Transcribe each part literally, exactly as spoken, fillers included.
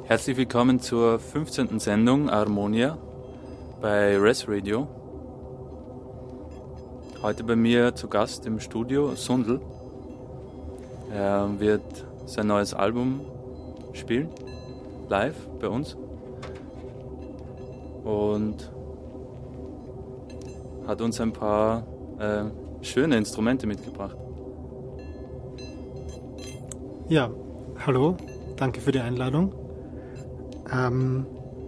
Herzlich willkommen zur fünfzehnten Sendung Harmonia bei Res Radio. Heute bei mir zu Gast im Studio Sundel. Er wird sein neues Album spielen, live bei uns. Und hat uns ein paar äh, schöne Instrumente mitgebracht. Ja, hallo, danke für die Einladung. Ähm,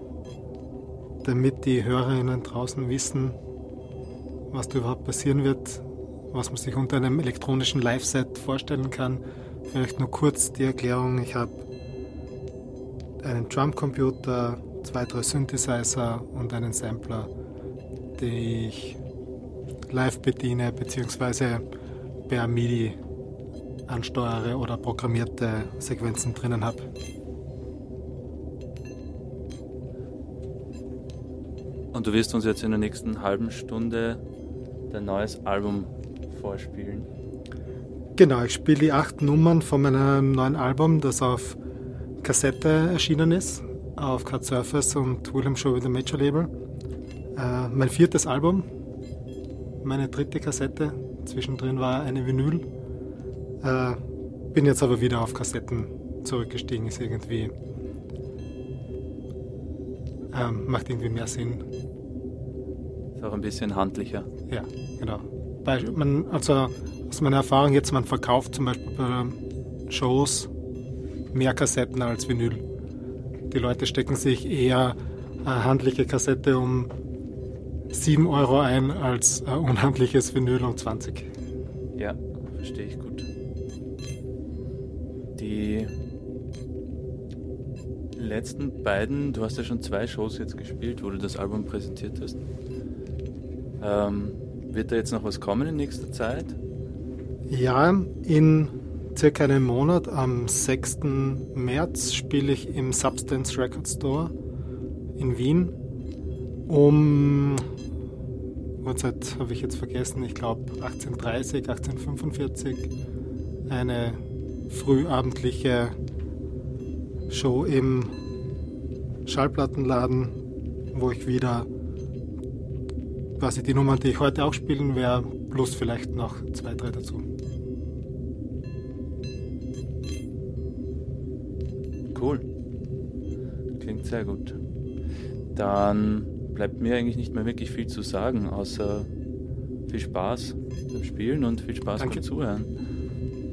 damit die HörerInnen draußen wissen, was da überhaupt passieren wird, was man sich unter einem elektronischen Live-Set vorstellen kann, vielleicht nur kurz die Erklärung. Ich habe einen Drumcomputer, zwei, drei Synthesizer und einen Sampler, den ich live bediene bzw. per MIDI ansteuere oder programmierte Sequenzen drinnen habe. Und du wirst uns jetzt in der nächsten halben Stunde dein neues Album vorspielen. Genau, ich spiele die acht Nummern von meinem neuen Album, das auf Kassette erschienen ist, auf Cut Surface und William Show with the Major Label. Äh, mein viertes Album, meine dritte Kassette, zwischendrin war eine Vinyl. Äh, bin jetzt aber wieder auf Kassetten zurückgestiegen, ist irgendwie, äh, macht irgendwie mehr Sinn. Ist auch ein bisschen handlicher. Ja, genau. Bei, man, also aus meiner Erfahrung jetzt, man verkauft zum Beispiel bei Shows mehr Kassetten als Vinyl. Die Leute stecken sich eher eine handliche Kassette um sieben Euro ein als ein unhandliches Vinyl um zwanzig. Ja, verstehe ich gut. Die letzten beiden, du hast ja schon zwei Shows jetzt gespielt, wo du das Album präsentiert hast. Ähm, wird da jetzt noch was kommen in nächster Zeit? Ja, in circa einem Monat, am sechsten März, spiele ich im Substance Record Store in Wien. Um, Uhrzeit habe ich jetzt vergessen, ich glaube achtzehn Uhr dreißig, achtzehn Uhr fünfundvierzig, eine frühabendliche Show im Schallplattenladen, wo ich wieder quasi die Nummern, die ich heute auch spielen werde, plus vielleicht noch zwei, drei dazu. Cool. Klingt sehr gut. Dann bleibt mir eigentlich nicht mehr wirklich viel zu sagen, außer viel Spaß beim Spielen und viel Spaß Danke. beim Zuhören.